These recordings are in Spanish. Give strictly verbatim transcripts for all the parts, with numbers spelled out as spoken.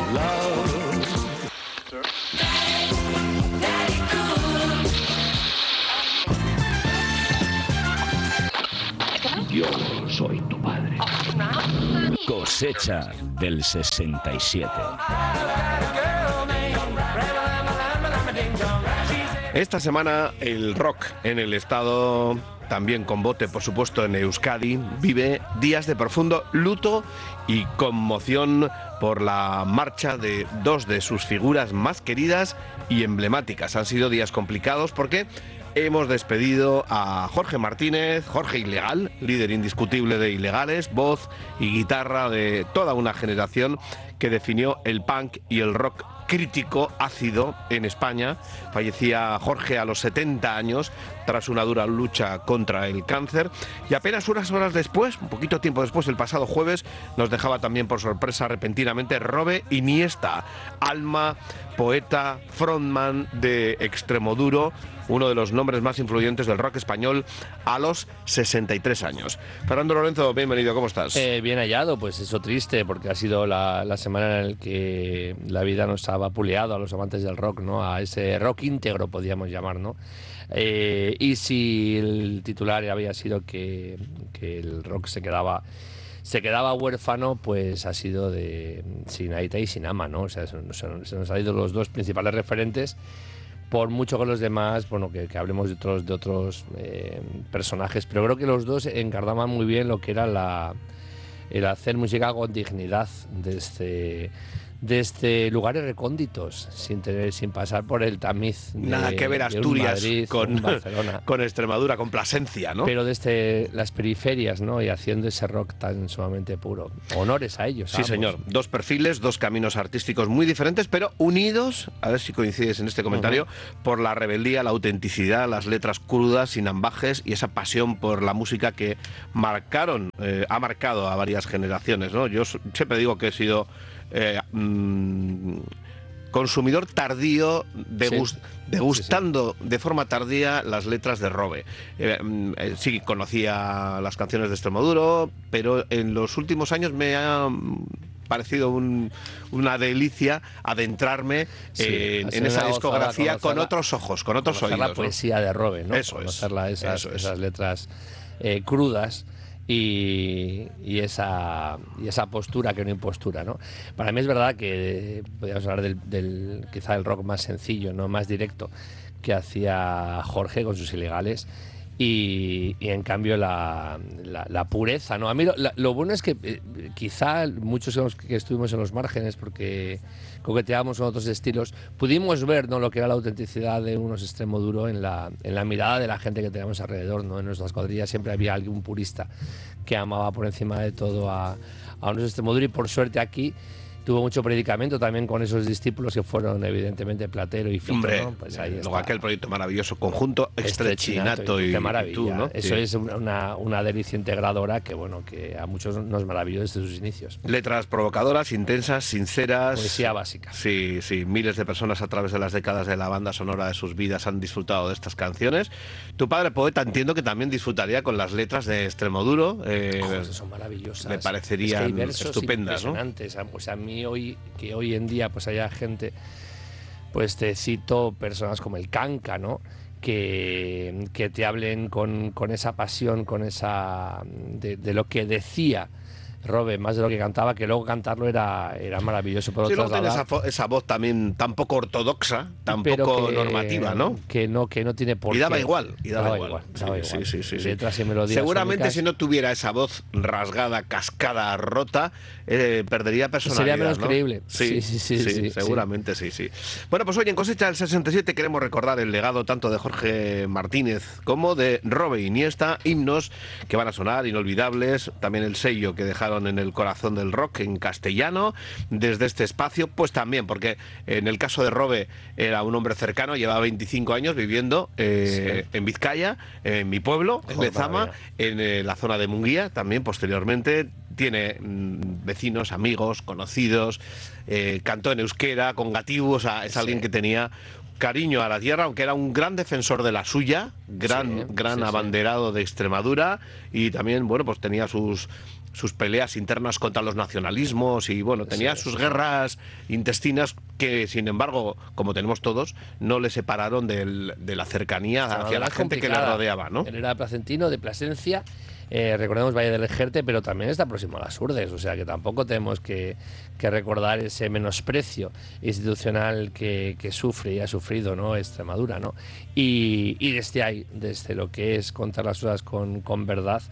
Yo soy tu padre. Cosecha del sesenta y siete. Esta semana el rock en el estado, también con bote por supuesto en Euskadi, vive días de profundo luto y conmoción por la marcha de dos de sus figuras más queridas y emblemáticas. Han sido días complicados porque hemos despedido a Jorge Martínez, Jorge Ilegal, líder indiscutible de Ilegales, voz y guitarra de toda una generación que definió el punk y el rock crítico ácido en España. Fallecía Jorge a los setenta años tras una dura lucha contra el cáncer y apenas unas horas después, un poquito tiempo después, el pasado jueves, nos dejaba también por sorpresa repentinamente Robe Iniesta, alma, poeta, frontman de Extremoduro, uno de los nombres más influyentes del rock español a los sesenta y tres años. Fernando Lorenzo, bienvenido, ¿cómo estás? Eh, bien hallado, pues eso triste, porque ha sido la, la semana en la que la vida nos ha vapuleado a los amantes del rock, ¿no? A ese rock íntegro, podríamos llamar, ¿no? Eh, y si el titular había sido que, que el rock se quedaba... se quedaba huérfano, pues ha sido de sin Aita y sin Ama, ¿no? O sea, se, se, se nos han ido los dos principales referentes, por mucho que los demás, bueno, que, que hablemos de otros, de otros eh, personajes, pero creo que los dos encarnaban muy bien lo que era la, el hacer música con dignidad desde, desde lugares recónditos, sin tener, sin pasar por el tamiz de, nada que ver Asturias Madrid, con, Barcelona, con Extremadura, con Plasencia, ¿no? Pero desde las periferias, ¿no? Y haciendo ese rock tan sumamente puro. Honores a ellos. Sí, ambos. señor. Dos perfiles, dos caminos artísticos muy diferentes, pero unidos, a ver si coincides en este comentario, uh-huh. por la rebeldía, la autenticidad, las letras crudas, sin ambajes y esa pasión por la música que marcaron, eh, ha marcado a varias generaciones, ¿no? Yo siempre digo que he sido eh, mmm, consumidor tardío, degust, sí. degustando sí, sí. de forma tardía las letras de Robe. Eh, eh, sí, conocía las canciones de Extremoduro, pero en los últimos años me ha parecido un, una delicia adentrarme sí, eh, en esa discografía con otros ojos, con otros oídos. La poesía, ¿no? De Robe, ¿no? Eso Conocerla, es. Esas, Eso esas es. letras eh, crudas. Y, y, esa, y esa postura que no impostura, ¿no? Para mí es verdad que podríamos hablar del, del quizá el rock más sencillo, no más directo que hacía Jorge con sus Ilegales y, y en cambio la, la, la pureza, ¿no? A mí lo, la, lo bueno es que eh, quizá muchos que estuvimos en los márgenes porque coqueteábamos con otros estilos, pudimos ver, ¿no?, lo que era la autenticidad de unos Extremoduro en la, en la mirada de la gente que teníamos alrededor, ¿no? En nuestras cuadrillas siempre había algún purista que amaba por encima de todo a, a unos Extremoduro y por suerte aquí tuvo mucho predicamento también con esos discípulos que fueron evidentemente Platero y Fito. Hombre, ¿no? Pues ahí luego aquel proyecto maravilloso conjunto Estrechinato y, qué maravilla. y tú, ¿no? Eso sí. es una, una delicia integradora que bueno que a muchos nos maravilló desde sus inicios. Letras provocadoras, intensas, sinceras. Poesía básica. Sí, sí. Miles de personas a través de las décadas de la banda sonora de sus vidas han disfrutado de estas canciones. Tu padre poeta entiendo que también disfrutaría con las letras de Extremoduro. Eh, oh, son maravillosas. Me parecerían es que hay versos estupendas, ¿no? O sea, a mí hoy que hoy en día pues haya gente, pues te cito personas como el Canca, ¿no? Que, que te hablen con, con esa pasión, con esa de, de lo que decía Robe, más de lo que cantaba, que luego cantarlo era, era maravilloso. Por sí, luego tiene esa, esa voz también tan poco ortodoxa, tan poco que, normativa, ¿no? Que no, que no tiene por qué. Y daba igual, y daba, daba igual. igual, daba sí, igual. Sí, sí, sí, Letras y melodías seguramente únicas. Si no tuviera esa voz rasgada, cascada, rota, eh, perdería personalidad. Sería menos ¿no? creíble. Sí, sí, sí, sí, sí, sí seguramente sí. sí, sí. Bueno, pues hoy en Cosecha del sesenta y siete queremos recordar el legado tanto de Jorge Martínez como de Robe Iniesta, himnos que van a sonar inolvidables, también el sello que dejaron en el corazón del rock en castellano desde este espacio, pues también porque en el caso de Robe era un hombre cercano, llevaba veinticinco años viviendo eh, sí. en Vizcaya, en mi pueblo, en Lezama, en eh, la zona de Munguía, también posteriormente tiene mmm, vecinos, amigos, conocidos, eh, cantó en euskera, con gatibu, o sea, es sí. alguien que tenía cariño a la tierra, aunque era un gran defensor de la suya, gran, sí, gran sí, abanderado sí. de Extremadura y también, bueno, pues tenía sus sus peleas internas contra los nacionalismos y bueno, tenía Sí, sus sí. guerras intestinas que sin embargo, como tenemos todos, no le separaron del, de la cercanía hacia Extremadura la es gente que le complicada. rodeaba, ¿no? Él era placentino, de Plasencia, eh, recordemos Valle del Ejerte, pero también está próximo a las Urdes, o sea que tampoco tenemos que, que recordar ese menosprecio institucional que, que sufre y ha sufrido, ¿no?, Extremadura, ¿no? Y, y desde ahí, desde lo que es contar las cosas con, con verdad,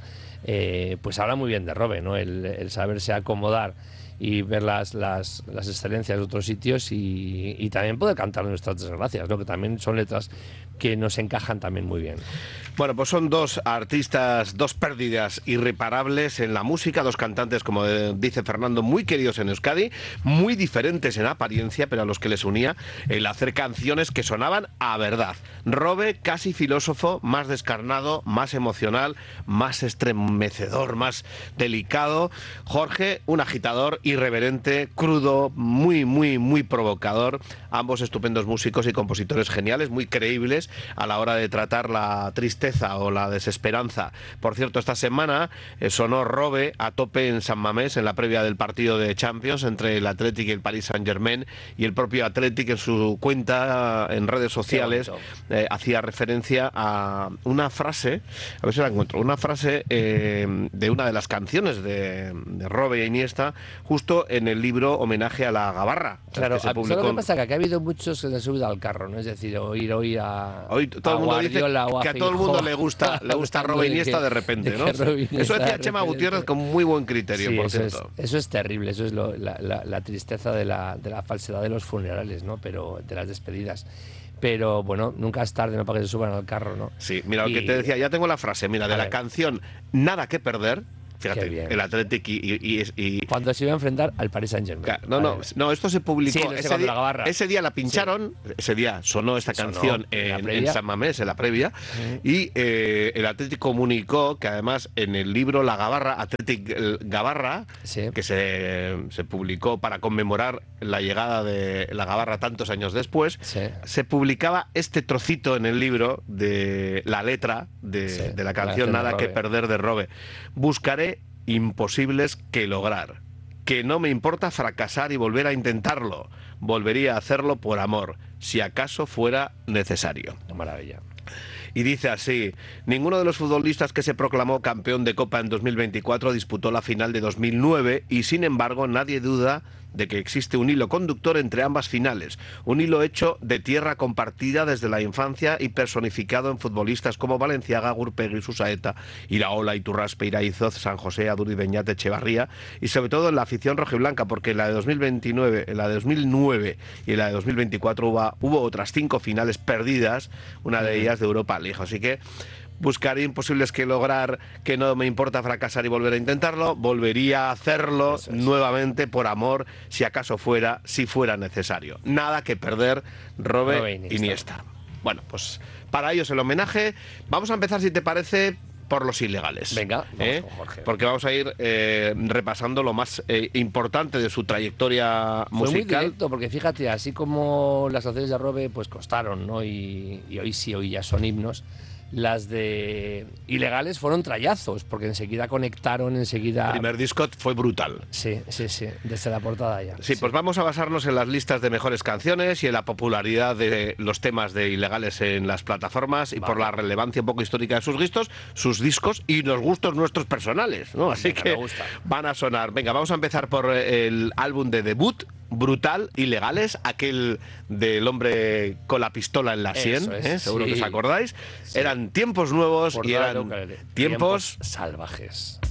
eh, pues habla muy bien de Robe, ¿no? El, el saberse acomodar y ver las, las, las excelencias de otros sitios y, y también poder cantar nuestras desgracias, ¿no?, que también son letras que nos encajan también muy bien. Bueno, pues son dos artistas, dos pérdidas irreparables en la música, dos cantantes, como dice Fernando, muy queridos en Euskadi, muy diferentes en apariencia, pero a los que les unía el hacer canciones que sonaban a verdad. Robe, casi filósofo, más descarnado, más emocional, más estremecedor, más delicado. Jorge, un agitador irreverente, crudo, muy, muy, muy provocador. Ambos estupendos músicos y compositores geniales, muy creíbles a la hora de tratar la tristeza o la desesperanza. Por cierto, esta semana eh, sonó Robe a tope en San Mamés en la previa del partido de Champions entre el Athletic y el Paris Saint-Germain, y el propio Athletic en su cuenta en redes sociales eh, hacía referencia a una frase, a ver si la encuentro, una frase eh, de una de las canciones de, de Robe y Iniesta, justo en el libro Homenaje a la Gabarra. Claro, que se a- ¿sabes publicó lo que en- pasa? Que aquí ha habido muchos que se han subido al carro, ¿no? Es decir, oír hoy a, Hoy todo a el mundo dice Guardiola o a que a todo el mundo Feijóo le gusta le gusta hablando Robe de Iniesta que- de repente, de ¿no? que Robe Iniesta Eso decía de Chema repente. Gutiérrez con muy buen criterio, Sí, por eso es, cierto. eso es terrible, eso es lo- la, la- la tristeza de la, de la falsedad de los funerales, ¿no? Pero de las despedidas. Pero bueno, nunca es tarde, ¿no?, para que se suban al carro, ¿no? Sí, mira lo Y- que te decía, ya tengo la frase, mira, de A la ver. canción Nada que perder, Qué fíjate, bien. el Athletic y, y- y- y- Cuando se iba a enfrentar al Paris Saint-Germain. Claro, no, no, Vale. no, esto se publicó Sí, lo sé, ese, cuando día, la Gabarra. ese día la pincharon, ese día sonó esta Sonó canción en la en, previa. en San Mamés, en la previa, y eh, el Atlético comunicó que además en el libro La Gabarra, Athletic eh, Gabarra, Sí. que se, se publicó para conmemorar la llegada de la Gabarra tantos años después, Sí. se publicaba este trocito en el libro de la letra de, Sí, de la la canción canción de Nada que Robe. perder de Robe. Buscaré imposibles que lograr. Que no me importa fracasar y volver a intentarlo. Volvería a hacerlo por amor, si acaso fuera necesario. Qué maravilla. Y dice así: ninguno de los futbolistas que se proclamó campeón de Copa en dos mil veinticuatro disputó la final de dos mil nueve, y sin embargo nadie duda de que existe un hilo conductor entre ambas finales, un hilo hecho de tierra compartida desde la infancia y personificado en futbolistas como Valenciaga, Gurpegui, Susaeta, Iraola, Iturraspe, Iraizoz, San José, Aduri, Beñat, Echevarría, y sobre todo en la afición rojiblanca, porque en la de dos mil veintinueve, en la de dos mil nueve y en la de dos mil veinticuatro hubo, hubo otras cinco finales perdidas, una de ellas de Europa League. Así que buscaré imposibles que lograr, que no me importa fracasar y volver a intentarlo, volvería a hacerlo Eso es. nuevamente por amor, si acaso fuera, si fuera necesario. Nada que perder, Robe, Robe Iniesta. Iniesta. Bueno, pues para ellos el homenaje. Vamos a empezar, si te parece, por los ilegales. Venga, vamos ¿Eh? con Jorge. Porque vamos a ir eh, repasando lo más eh, importante de su trayectoria Fue muy musical. directo, porque fíjate, así como las canciones de Robe pues costaron, ¿no? Y, y hoy sí, hoy ya son himnos. Las de Ilegales fueron trallazos, porque enseguida conectaron, enseguida... El primer disco fue brutal. Sí, sí, sí, desde la portada ya. Sí, pues vamos a basarnos en las listas de mejores canciones y en la popularidad de los temas de Ilegales en las plataformas, y Vale. por la relevancia un poco histórica de sus discos, sus discos y los gustos nuestros personales, ¿no? Así Venga, que me gusta. van a sonar. Venga, vamos a empezar por el álbum de debut, brutal, Ilegales, aquel del hombre con la pistola en la sien, Eso es, ¿eh? Seguro sí. que os acordáis. Sí. Eran tiempos nuevos y Portada de eran Ukelele. tiempos salvajes.